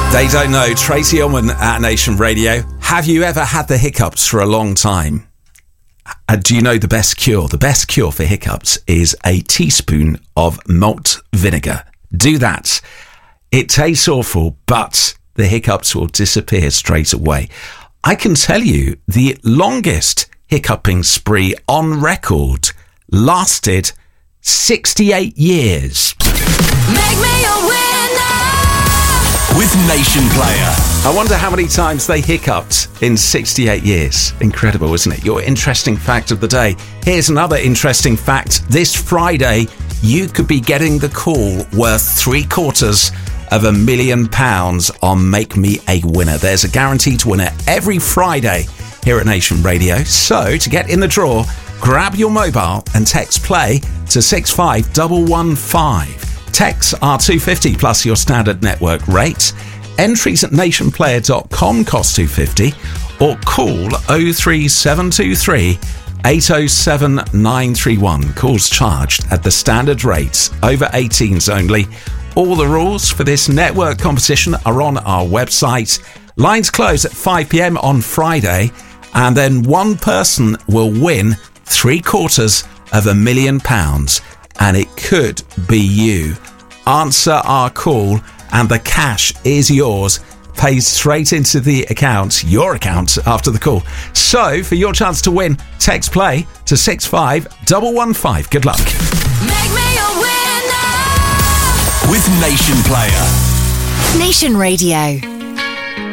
They don't know. Tracy Ullman at Nation Radio. Have you ever had the hiccups for a long time? Do you know the best cure? The best cure for hiccups is a teaspoon of malt vinegar. Do that. It tastes awful, but the hiccups will disappear straight away. I can tell you the longest hiccuping spree on record lasted 68 years. Make me a winner with Nation Player. I wonder how many times they hiccuped in 68 years. Incredible, isn't it? Your interesting fact of the day. Here's another interesting fact. This Friday, you could be getting the call worth £750,000 on Make Me a Winner. There's a guaranteed winner every Friday here at Nation Radio. So, to get in the draw, grab your mobile and text play to 65115. Texts are $2.50 plus your standard network rate. Entries at nationplayer.com cost $2.50 or call 03723 807 931. Calls charged at the standard rates. Over 18s only. All the rules for this network competition are on our website. Lines close at 5 p.m. on Friday, and then one person will win £750,000, and it could be you. Answer our call and the cash is yours, paid straight into the account, your account, after the call. So for your chance to win, text play to 65115. Good luck. Make me a winner with Nation Player. Nation Radio.